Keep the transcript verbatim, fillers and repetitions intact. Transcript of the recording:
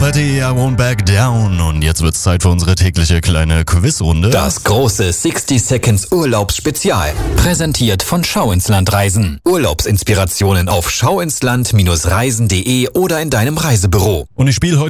Letty, I Won't Back Down. Und jetzt wird's Zeit für unsere tägliche kleine Quizrunde. Das große sixty Seconds Urlaubsspezial. Präsentiert von Schau ins Land Reisen. Urlaubsinspirationen auf schauinsland Reisen punkt de oder in deinem Reisebüro. Und ich spiele heute